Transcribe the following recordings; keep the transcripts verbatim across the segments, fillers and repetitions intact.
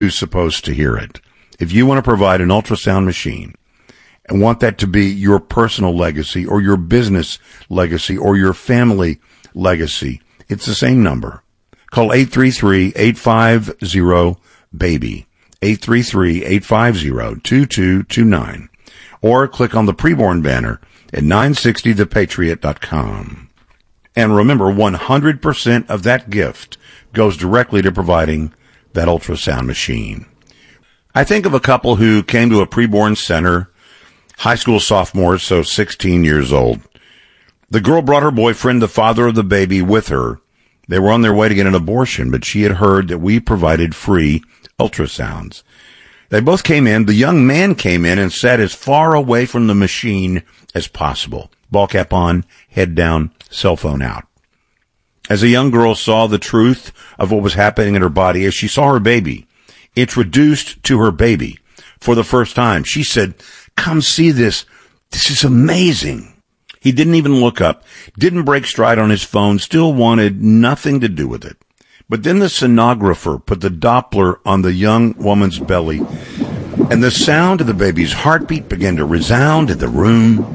who's supposed to hear it. If you want to provide an ultrasound machine and want that to be your personal legacy or your business legacy or your family legacy, it's the same number. Call eight three three, eight five zero, BABY, eight three three, eight five zero, two two two nine, or click on the preborn banner at nine sixty the patriot dot com. And remember, one hundred percent of that gift goes directly to providing that ultrasound machine. I think of a couple who came to a preborn center, high school sophomores, so sixteen years old. The girl brought her boyfriend, the father of the baby, with her. They were on their way to get an abortion, but she had heard that we provided free ultrasounds. They both came in. The young man came in and sat as far away from the machine as possible. Ball cap on, head down, cell phone out. As the young girl saw the truth of what was happening in her body, as she saw her baby introduced to her baby for the first time, she said, "Come see this. This is amazing." He didn't even look up, didn't break stride on his phone, still wanted nothing to do with it. But then the sonographer put the Doppler on the young woman's belly, and the sound of the baby's heartbeat began to resound in the room.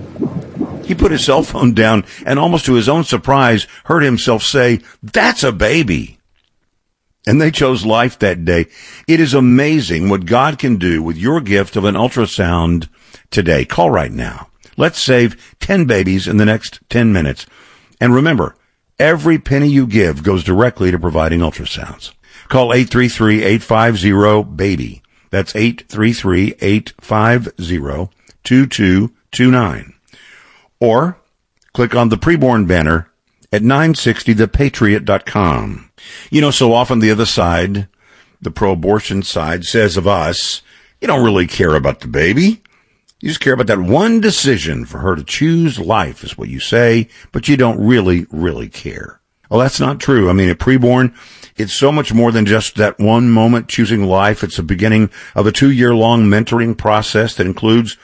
He put his cell phone down and, almost to his own surprise, heard himself say, "That's a baby." And they chose life that day. It is amazing what God can do with your gift of an ultrasound today. Call right now. Let's save ten babies in the next ten minutes. And remember, every penny you give goes directly to providing ultrasounds. Call eight three three, eight five zero, BABY. That's eight three three, eight five zero, two two two nine. Or click on the preborn banner at nine sixty the patriot dot com. You know, so often the other side, the pro-abortion side, says of us, you don't really care about the baby. You just care about that one decision for her to choose life, is what you say, but you don't really, really care. Well, that's not true. I mean, at preborn, it's so much more than just that one moment choosing life. It's the beginning of a two-year-long mentoring process that includes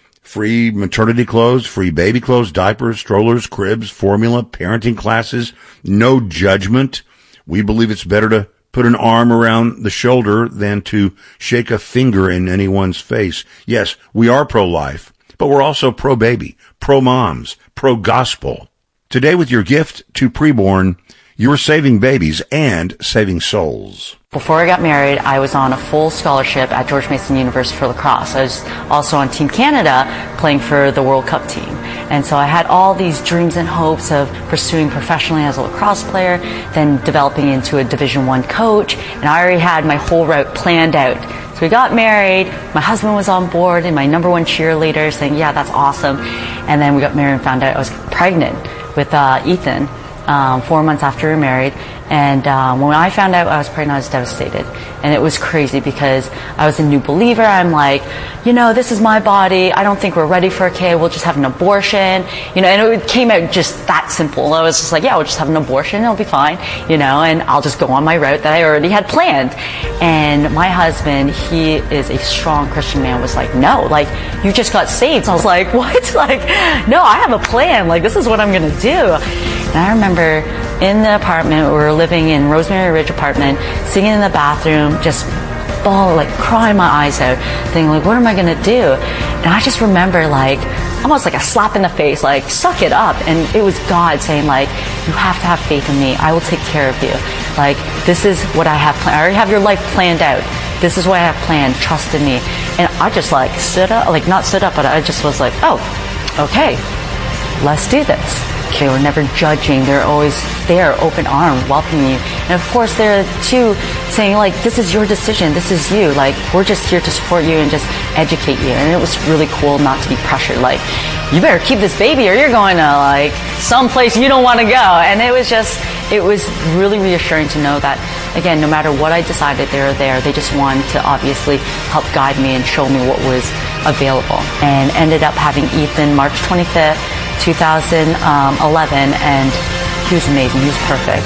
free maternity clothes, free baby clothes, diapers, strollers, cribs, formula, parenting classes, no judgment. We believe it's better to put an arm around the shoulder than to shake a finger in anyone's face. Yes, we are pro-life, but we're also pro-baby, pro-moms, pro-gospel. Today, with your gift to preborn, you're saving babies and saving souls. Before I got married, I was on a full scholarship at George Mason University for lacrosse. I was also on Team Canada playing for the World Cup team. And so I had all these dreams and hopes of pursuing professionally as a lacrosse player, then developing into a Division One coach, and I already had my whole route planned out. So we got married, my husband was on board, and my number one cheerleader saying, yeah, that's awesome. And then we got married and found out I was pregnant with uh, Ethan um, four months after we were married. And um, when I found out I was pregnant, I was devastated. And it was crazy because I was a new believer. I'm like, you know, this is my body. I don't think we're ready for a kid. We'll just have an abortion. You know, and it came out just that simple. I was just like, yeah, we'll just have an abortion. It'll be fine. You know, and I'll just go on my route that I already had planned. And my husband, he is a strong Christian man, was like, no, like, you just got saved. So I was like, what? Like, no, I have a plan. Like, this is what I'm going to do. And I remember in the apartment, we were living in Rosemary Ridge apartment, sitting in the bathroom, just bawling, like crying my eyes out, thinking like, what am I gonna do? And I just remember like, almost like a slap in the face, like, suck it up. And it was God saying like, you have to have faith in me. I will take care of you. Like, this is what I have planned. I already have your life planned out. This is what I have planned. Trust in me. And I just like stood up, like not stood up, but I just was like, oh, okay, let's do this. They were never judging. They're always there, open arm, welcoming you. And of course, they're too saying like, this is your decision. This is you. Like, we're just here to support you and just educate you. And it was really cool not to be pressured. Like, you better keep this baby or you're going to like someplace you don't want to go. And it was just, it was really reassuring to know that, again, no matter what I decided, they were there. They just wanted to obviously help guide me and show me what was available. And ended up having Ethan March twenty-fifth, two thousand eleven, and he was amazing. He was perfect.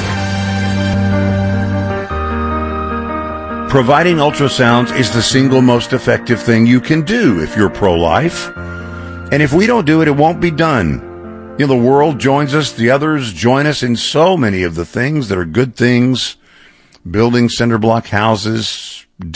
Providing ultrasounds is the single most effective thing you can do if you're pro-life. And if we don't do it, it won't be done. You know, the world joins us, the others join us in so many of the things that are good things. Building cinder block houses,